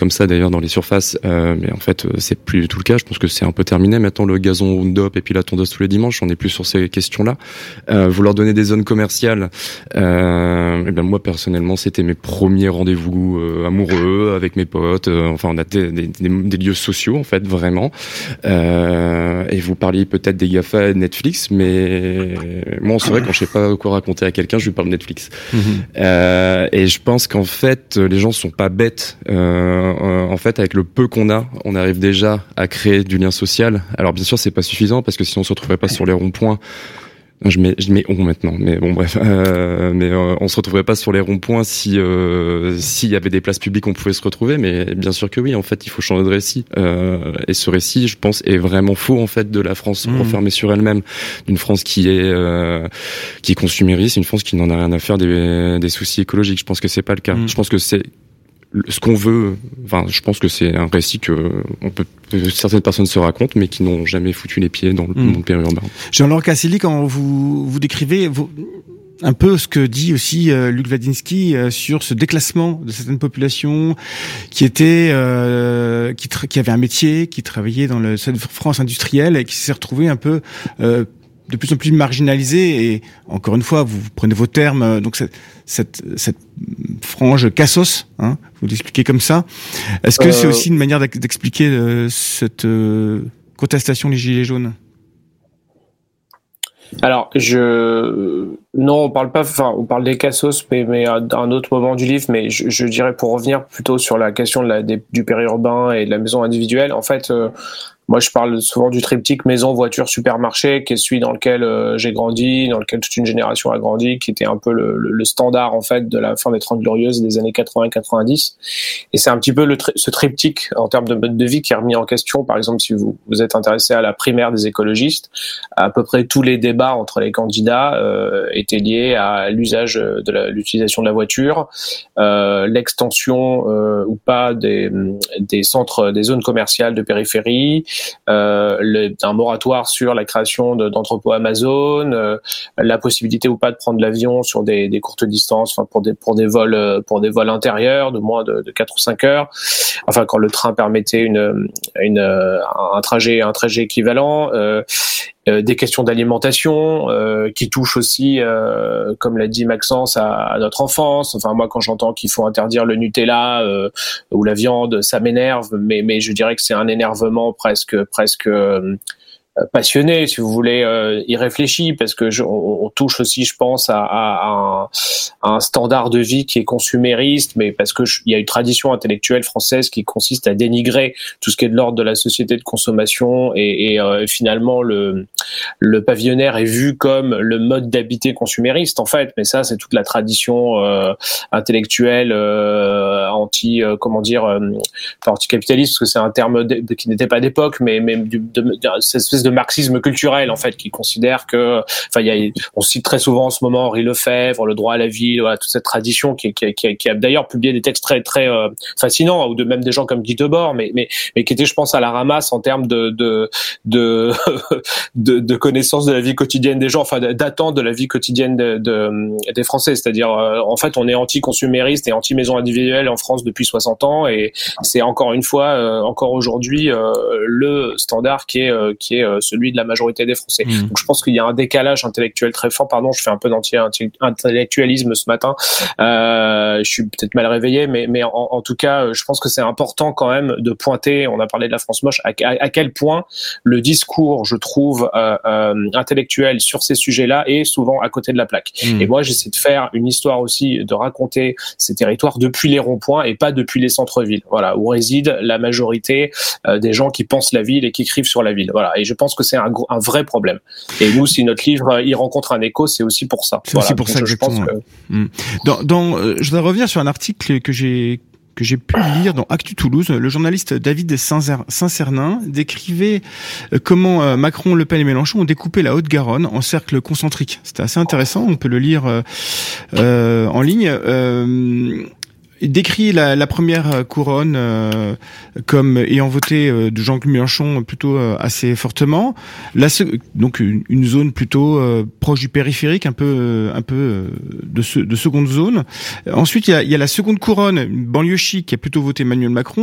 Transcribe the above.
comme ça d'ailleurs dans les surfaces, mais en fait c'est plus du tout le cas. Je pense que c'est un peu terminé maintenant le gazon Roundup et puis la tondeuse tous les dimanches. On n'est plus sur ces questions-là. Vouloir donner des zones commerciales, et ben moi personnellement c'était mes premiers rendez-vous amoureux avec mes potes. Enfin on a des lieux sociaux en fait vraiment. Et vous parliez peut-être des GAFA et de Netflix, mais moi c'est vrai quand je sais pas quoi raconter à quelqu'un, je lui parle de Netflix. Et je pense qu'en fait les gens sont pas bêtes. En fait avec le peu qu'on a, on arrive déjà à créer du lien social. Alors bien sûr c'est pas suffisant parce que si on se retrouverait pas sur les ronds-points, je mets on maintenant, mais bon bref, on se retrouverait pas sur les ronds-points si s'il y avait des places publiques on pouvait se retrouver, mais bien sûr que oui. En fait il faut changer de récit, et ce récit je pense est vraiment faux en fait de la France renfermée sur elle-même, d'une France qui est consumériste, une France qui n'en a rien à faire des soucis écologiques. Je pense que c'est pas le cas. Je pense que c'est ce qu'on veut. Enfin, je pense que c'est un récit que certaines personnes se racontent, mais qui n'ont jamais foutu les pieds dans le monde périurbain. Jean-Laurent Casselli, quand vous décrivez un peu ce que dit aussi Luc Wadiński sur ce déclassement de certaines populations qui étaient qui avaient un métier, qui travaillaient dans cette France industrielle et qui s'est retrouvée un peu de plus en plus marginalisée. Et encore une fois, vous prenez vos termes, donc cette frange cassos, hein, vous l'expliquez comme ça. Est-ce que c'est aussi une manière d'expliquer cette contestation des Gilets jaunes? Alors, non, on parle pas, enfin, on parle des cassos, mais à un autre moment du livre, mais je dirais pour revenir plutôt sur la question du périurbain et de la maison individuelle. En fait, moi, je parle souvent du triptyque maison, voiture, supermarché, qui est celui dans lequel j'ai grandi, dans lequel toute une génération a grandi, qui était un peu le standard, en fait, de la fin des 30 Glorieuses des années 80-90. Et c'est un petit peu ce triptyque, en termes de mode de vie, qui est remis en question. Par exemple, si vous êtes intéressé à la primaire des écologistes, à peu près tous les débats entre les candidats étaient liés à l'usage de l'utilisation de la voiture, l'extension ou pas des centres, des zones commerciales de périphérie, un moratoire sur la création d'entrepôts Amazon, la possibilité ou pas de prendre l'avion sur des courtes distances, enfin pour des vols intérieurs de moins de 4 ou 5 heures, enfin quand le train permettait un trajet équivalent, des questions d'alimentation qui touchent aussi, comme l'a dit Maxence, à notre enfance. Enfin moi quand j'entends qu'il faut interdire le Nutella ou la viande, ça m'énerve, mais je dirais que c'est un énervement presque passionné, si vous voulez, irréfléchi, parce que on touche aussi, je pense, à un standard de vie qui est consumériste, mais parce que il y a une tradition intellectuelle française qui consiste à dénigrer tout ce qui est de l'ordre de la société de consommation, et finalement le pavillonnaire est vu comme le mode d'habiter consumériste, en fait. Mais ça, c'est toute la tradition intellectuelle anticapitaliste, parce que c'est un terme qui n'était pas d'époque, mais cette espèce de marxisme culturel, en fait, qui considère que, enfin, on cite très souvent en ce moment Henri Lefebvre, le droit à la vie, voilà, toute cette tradition qui a d'ailleurs publié des textes très très fascinants, ou de même des gens comme Guy Debord, mais qui était, je pense, à la ramasse en termes de connaissance de la vie quotidienne des gens, enfin d'attente de la vie quotidienne des Français. C'est-à-dire, en fait, on est anti-consumériste et anti-maison individuelle en France depuis 60 ans, et c'est encore une fois, encore aujourd'hui, le standard qui est celui de la majorité des Français. Donc je pense qu'il y a un décalage intellectuel très fort. Pardon, je fais un peu d'anti-intellectualisme ce matin. Je suis peut-être mal réveillé, mais en tout cas, je pense que c'est important quand même de pointer, on a parlé de la France moche, à quel point le discours, je trouve, intellectuel sur ces sujets-là est souvent à côté de la plaque. Et moi, j'essaie de faire une histoire aussi, de raconter ces territoires depuis les ronds-points et pas depuis les centres-villes. Voilà, où réside la majorité des gens qui pensent la ville et qui écrivent sur la ville. Voilà. Et je pense que c'est un vrai problème. Et nous, si notre livre il rencontre un écho, c'est aussi pour ça. C'est aussi pour ça, je pense que... je voudrais revenir sur un article que j'ai pu lire dans Actu Toulouse. Le journaliste David Saint-Cernin décrivait comment Macron, Le Pen et Mélenchon ont découpé la Haute-Garonne en cercles concentriques. C'était assez intéressant, on peut le lire en ligne. Il décrit la première couronne comme ayant voté de Jean-Luc Mélenchon plutôt assez fortement. Donc une zone plutôt proche du périphérique, un peu de seconde zone. Ensuite il y a la seconde couronne, une banlieue chic qui a plutôt voté Emmanuel Macron.